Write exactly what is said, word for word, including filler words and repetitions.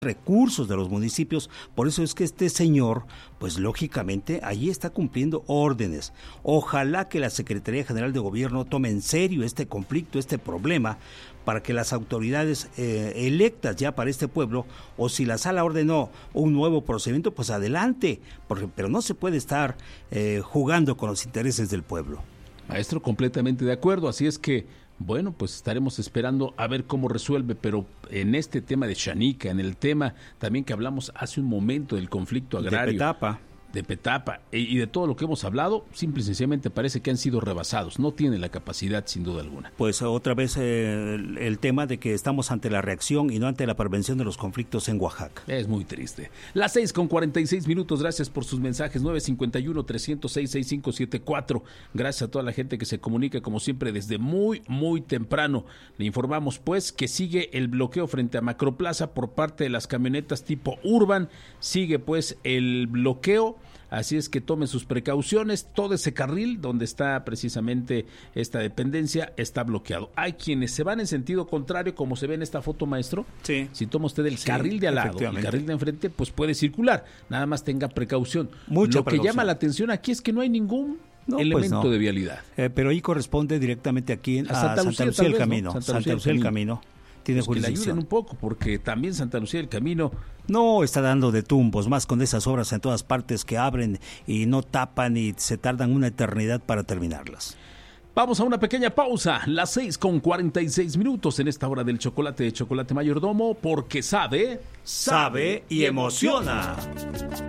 recursos de los municipios. Por eso es que este señor, pues lógicamente, allí está cumpliendo órdenes. Ojalá que la Secretaría General de Gobierno tome en serio este conflicto, este problema, para que las autoridades eh, electas ya para este pueblo, o si la sala ordenó un nuevo procedimiento, pues adelante, porque, pero no se puede estar eh, jugando con los intereses del pueblo. Maestro, completamente de acuerdo, así es que bueno, pues estaremos esperando a ver cómo resuelve, pero en este tema de Xanica, en el tema también que hablamos hace un momento del conflicto agrario. De Petapa. De Petapa y de todo lo que hemos hablado, simple y sencillamente parece que han sido rebasados, no tienen la capacidad sin duda alguna. Pues otra vez eh, el, el tema de que estamos ante la reacción y no ante la prevención de los conflictos en Oaxaca. Es muy triste. Las seis con cuarenta y seis minutos, gracias por sus mensajes, nueve cinco uno, tres cero seis, seis cinco siete cuatro, gracias a toda la gente que se comunica como siempre desde muy, muy temprano. Le informamos pues que sigue el bloqueo frente a Macroplaza por parte de las camionetas tipo Urban, sigue pues el bloqueo. Así es que tomen sus precauciones, todo ese carril donde está precisamente esta dependencia está bloqueado. Hay quienes se van en sentido contrario, como se ve en esta foto, maestro. Sí. Si toma usted el sí, carril de al lado, el carril de enfrente, pues puede circular, nada más tenga precaución. Mucha Lo precaución. que llama la atención aquí es que no hay ningún no, elemento pues no. de vialidad. Eh, pero ahí corresponde directamente aquí a, a Santa Lucía, Lucía el vez, Camino. ¿no? Santa, Santa Lucía el Camino. Tiene pues que le ayuden jurisdicción. un poco, porque también Santa Lucía del Camino no está dando de tumbos, más con esas obras en todas partes que abren y no tapan y se tardan una eternidad para terminarlas. Vamos a una pequeña pausa, las seis con cuarenta y seis minutos en esta hora del chocolate de Chocolate Mayordomo, porque sabe, sabe y emociona.